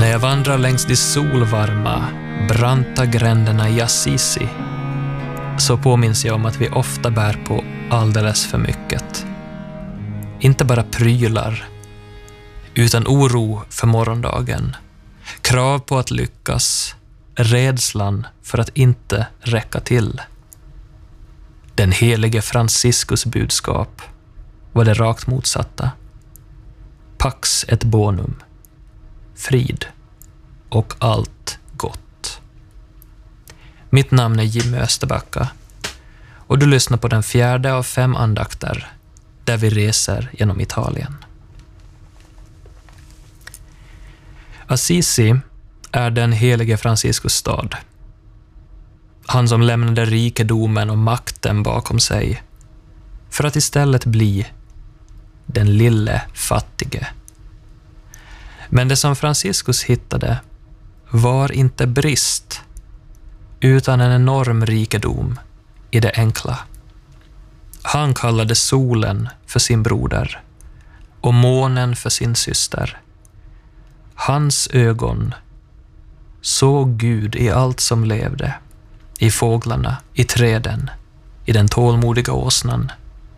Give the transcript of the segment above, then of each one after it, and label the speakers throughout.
Speaker 1: När jag vandrar längs de solvarma, branta gränderna i Assisi så påminns jag om att vi ofta bär på alldeles för mycket. Inte bara prylar, utan oro för morgondagen, krav på att lyckas, rädslan för att inte räcka till. Den helige Franciscus budskap var det rakt motsatta. Pax et bonum, frid och allt gott. Mitt namn är Jimmy Österbacka och du lyssnar på den 4:e av 5 andakter där vi reser genom Italien. Assisi är den helige Franciscus stad. Han som lämnade rikedomen och makten bakom sig för att istället bli den lille fattige. Men det som Franciscus hittade var inte brist utan en enorm rikedom i det enkla. Han kallade solen för sin broder och månen för sin syster. Hans ögon såg Gud i allt som levde, i fåglarna, i träden, i den tålmodiga åsnan.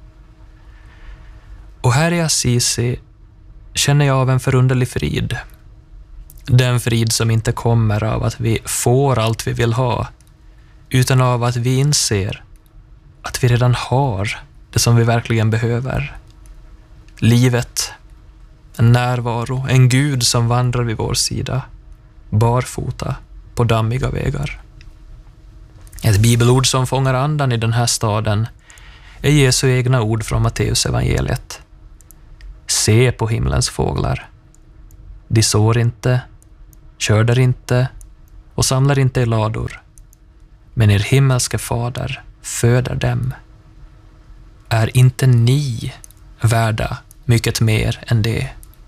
Speaker 1: Och här i Assisi känner jag av en förunderlig frid. Den frid som inte kommer av att vi får allt vi vill ha, utan av att vi inser att vi redan har det som vi verkligen behöver. Livet, en närvaro, en Gud som vandrar vid vår sida, barfota på dammiga vägar. Ett bibelord som fångar andan i den här staden är Jesu egna ord från Matteus evangeliet. Se på himlens fåglar. De sår inte, kördar inte och samlar inte i lador. Men er himmelske fader föder dem. Är inte ni värda mycket mer än det?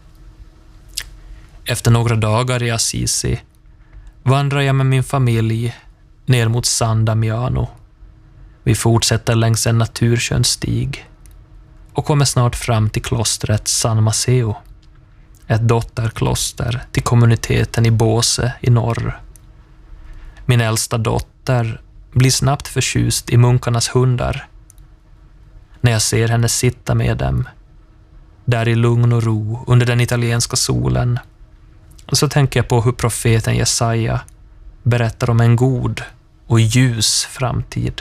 Speaker 1: Efter några dagar i Assisi vandrar jag med min familj ner mot San Damiano. Vi fortsätter längs en naturskön stig och kommer snart fram till klostret San Maceo, ett dotterkloster till kommuniteten i Bose i norr. Min äldsta dotter blir snabbt förtjust i munkarnas hundar. När jag ser henne sitta med dem, där i lugn och ro under den italienska solen, så tänker jag på hur profeten Jesaja berättar om en god och ljus framtid.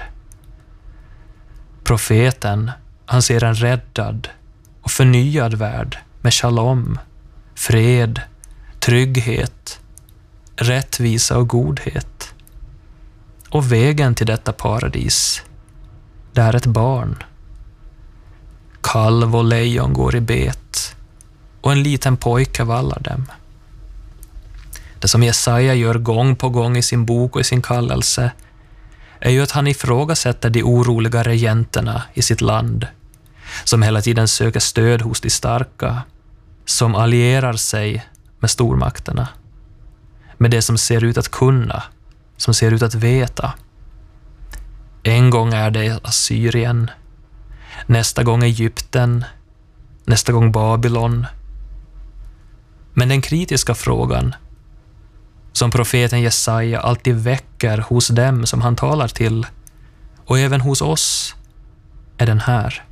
Speaker 1: Profeten, han ser en räddad och förnyad värld med shalom, fred, trygghet, rättvisa och godhet. Och vägen till detta paradis, det är ett barn. Kalv och lejon går i bet och en liten pojke vallar dem. Det som Jesaja gör gång på gång i sin bok och i sin kallelse är ju att han ifrågasätter de oroliga regenterna i sitt land, som hela tiden söker stöd hos de starka, som allierar sig med stormakterna, med det som ser ut att kunna, som ser ut att veta. En gång är det Assyrien, nästa gång Egypten, nästa gång Babylon. Men den kritiska frågan som profeten Jesaja alltid väcker hos dem som han talar till, och även hos oss, är den här.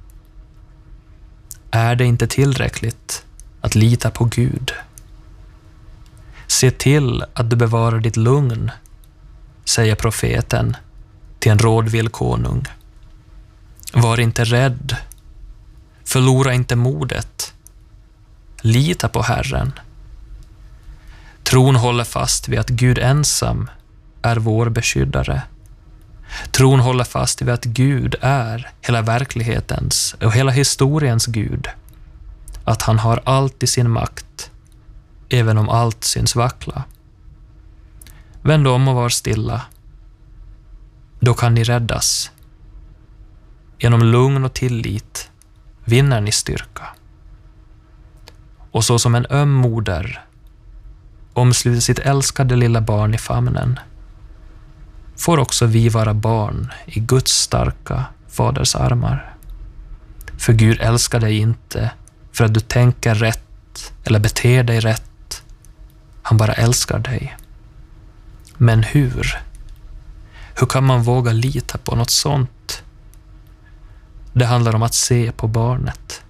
Speaker 1: Är det inte tillräckligt att lita på Gud? Se till att du bevarar ditt lugn, säger profeten till en rådvill konung. Var inte rädd. Förlora inte modet. Lita på Herren. Tron håller fast vid att Gud ensam är vår beskyddare. Tron håller fast vid att Gud är hela verklighetens och hela historiens Gud. Att han har allt i sin makt, även om allt syns vackla. Vänd om och var stilla. Då kan ni räddas. Genom lugn och tillit vinner ni styrka. Och så som en öm moder omsluter sitt älskade lilla barn i famnen, får också vi vara barn i Guds starka faders armar. För Gud älskar dig inte för att du tänker rätt eller beter dig rätt. Han bara älskar dig. Men hur? Hur kan man våga lita på något sånt? Det handlar om att se på barnet.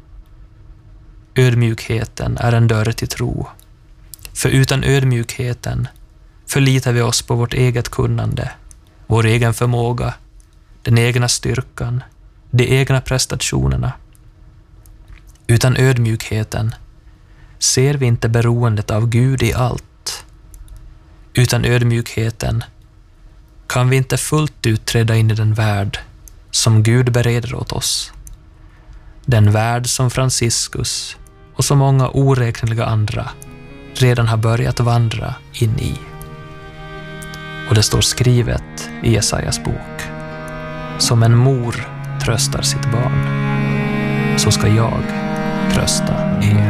Speaker 1: Ödmjukheten är en dörr till tro. För utan ödmjukheten förlitar vi oss på vårt eget kunnande, vår egen förmåga, den egna styrkan, de egna prestationerna. Utan ödmjukheten ser vi inte beroendet av Gud i allt. Utan ödmjukheten kan vi inte fullt ut träda in i den värld som Gud bereder åt oss. Den värld som Franciscus och så många oräkneliga andra redan har börjat vandra in i. Och det står skrivet i Jesajas bok: som en mor tröstar sitt barn, så ska jag trösta er.